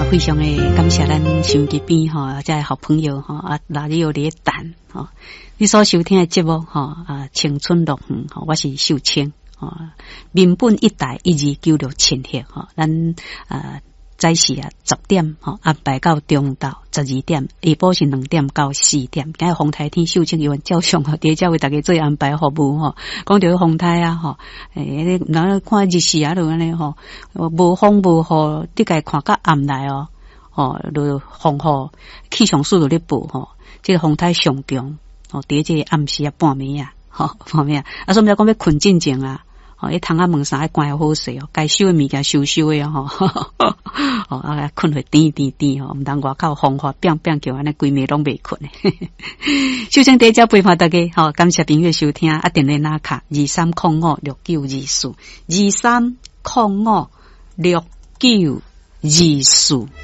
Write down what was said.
非常的感谢咱收音机边吼，这好朋友吼啊，哪里有咧等吼？你所收听的节目吼啊，青春乐园吼，我是秀清啊，民本一台1296千赫吼，咱早时啊10点吼安排到中午到12点，下晡是2点到4点。今日风台天秀清有人照相吼，伫遮为大家做安排服务吼。讲到风台啊吼，咱看日时啊，就安尼吼，无风无雨，你家看甲暗来哦，就风雨气象署就咧报吼，这个风台上中哦，伫这个暗时啊半暝啊，半暝啊，所以讲要困进前啊。哦，一窗啊门啥关好势哦，该收的物件收的哦，哦啊困会甜哦，唔通外口风花变叫安尼规暝拢未困诶。首先第一只陪伴大家，好感谢朋友收听，电话那卡23056924，23056924。